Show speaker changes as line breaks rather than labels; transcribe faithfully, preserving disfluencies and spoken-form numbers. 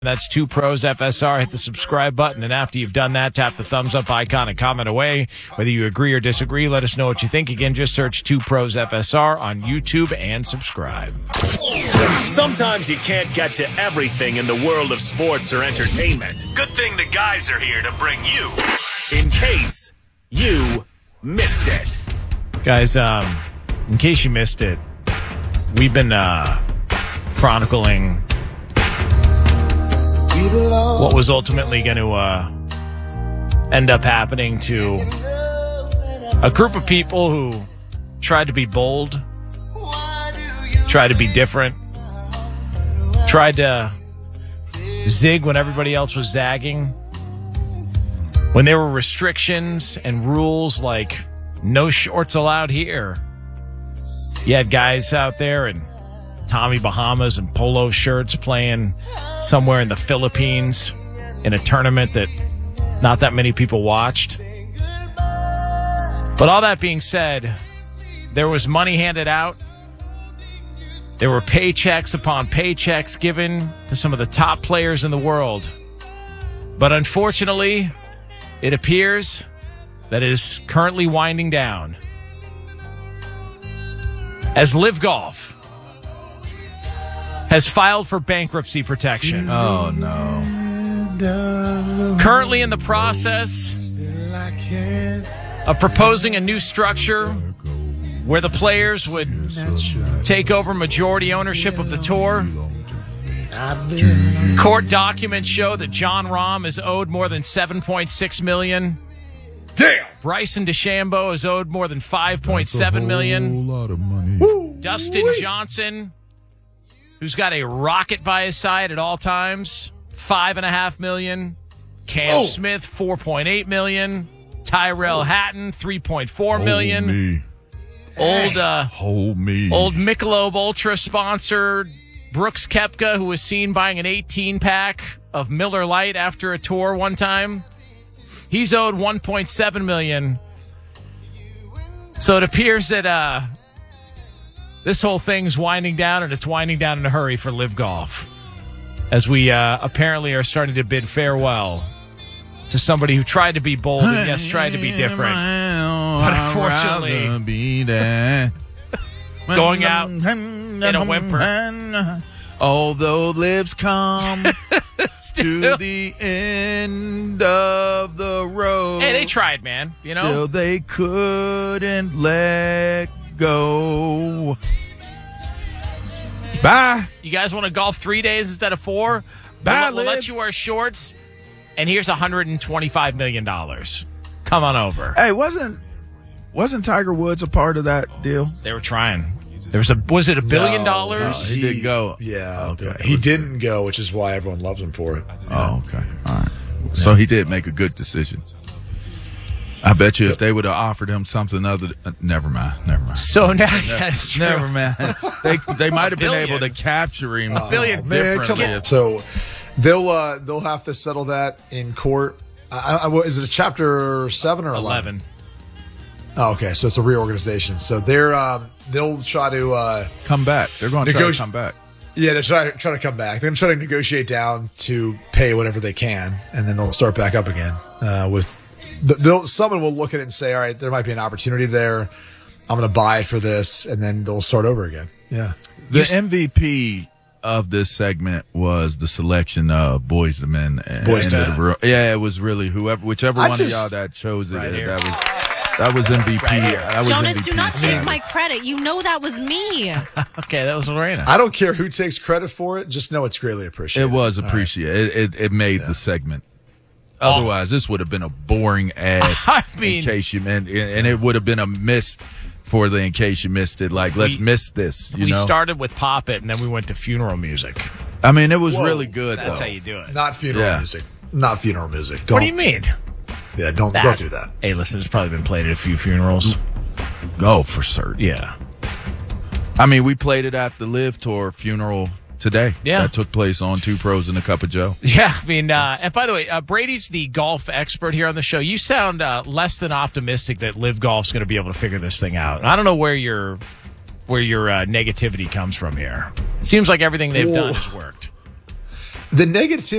That's Two Pros F S R. Hit the subscribe button, and after you've done that, tap the thumbs up icon and comment away. Whether you agree or disagree, let us know what you think. Again, just search Two Pros F S R on YouTube and subscribe.
Sometimes you can't get to everything in the world of sports or entertainment. Good thing the guys are here to bring you, in case you missed it.
Guys, um, in case you missed it, we've been uh, chronicling what was ultimately going to uh, end up happening to a group of people who tried to be bold, tried to be different, tried to zig when everybody else was zagging. When there were restrictions and rules like no shorts allowed here, you had guys out there in Tommy Bahamas and polo shirts playing somewhere in the Philippines in a tournament that not that many people watched. But all that being said, there was money handed out. There were paychecks upon paychecks given to some of the top players in the world. But unfortunately, it appears that it is currently winding down. As Live Golf has filed for bankruptcy protection.
Oh, no.
Currently in the process of proposing a new structure where the players would take over majority ownership of the tour. Court documents show that John Rahm is owed more than seven point six million dollars.
Damn!
Bryson DeChambeau is owed more than five point seven million dollars.
Lot of money.
Dustin Woo. Johnson, who's got a rocket by his side at all times, five and a half million. Cam oh. Smith, four point eight million. Tyrell oh. Hatton, three point four million.
Hold me.
Old, uh,
Hold me.
Old Michelob Ultra sponsor Brooks Koepka, who was seen buying an eighteen pack of Miller Lite after a tour one time. He's owed one point seven million. So it appears that uh, this whole thing's winding down, and it's winding down in a hurry for Live Golf, as we uh, apparently are starting to bid farewell to somebody who tried to be bold and, yes, tried to be different. But unfortunately,
be there.
going out in a whimper.
Although lives come to the end of the road.
Hey, they tried, man. You know,
still they couldn't let go. Bye.
You guys want to golf three days instead of four?
Bye,
we'll, we'll let you wear shorts, and here's one hundred twenty-five million dollars. Come on over.
Hey, wasn't wasn't Tiger Woods a part of that deal?
They were trying. There was a was it a billion
No,
dollars?
No, he, he did go.
Yeah,
okay.
He didn't go, which is why everyone loves him for it.
Oh, okay. All right. So he did make a good decision. I bet you if they would have offered him something other, uh, never mind, never mind.
So now,
never,
that's true.
never mind. They they might have been
billion.
able to capture him
A billion.
Oh, man,
differently.
come on. So they'll uh, they'll have to settle that in court. I, I, is it a chapter seven or eleven?
eleven.
Oh, okay, so it's a reorganization. So they're um, they'll try to uh,
Come back. They're going to try
Negoti-
to come back.
yeah, they're trying try to come back. They're going to try to negotiate down to pay whatever they can, and then they'll start back up again. Uh, with they'll, someone will look at it and say, "All right, there might be an opportunity there. I'm going to buy it for this," and then they'll start over again. Yeah,
The M V P of this segment was the selection of Boyz two Men. And,
Boyz two
and
Men.
the- Yeah, it was really whoever, whichever
I
one
just-
of y'all that chose it.
Right here.
that was that was M V P.
Right here.
That was
Jonas,
M V P.
do not take
Yeah.
my credit. You know that was me.
Okay, that was Lorena.
I don't care who takes credit for it. Just know it's greatly appreciated.
It was
All right.
appreciated. It, it it made the segment. Otherwise, this would have been a boring ass.
I mean-
in case you meant, and it would have been a missed for the in case you missed it. Like, let's
We-
miss this. You
we
know,
started with Pop It, and then we went to funeral music.
I mean, it was
Whoa.
really good.
That's
though.
how you do it.
Not funeral
Yeah.
music. Not funeral music. Don't,
What do you mean?
Yeah, don't
That's-
don't do that.
Hey, listen, it's probably been played at a few funerals.
Oh, for certain.
Yeah.
I mean, we played it at the Live Tour funeral today.
Yeah.
That took place on Two Pros and a Cup of Joe.
Yeah, I mean, uh, and by the way, uh, Brady's the golf expert here on the show. You sound uh, less than optimistic that Live Golf's going to be able to figure this thing out. And I don't know where your where your uh, negativity comes from here. It seems like everything they've
Whoa.
done has worked.
The negativity